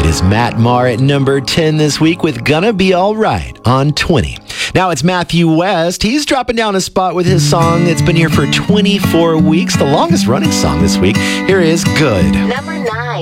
is Matt Maher at number 10 this week with Gonna Be Alright on 20. Now it's Matthew West. He's dropping down a spot with his song that's been here for 24 weeks, the longest running song this week. Here is Good. Number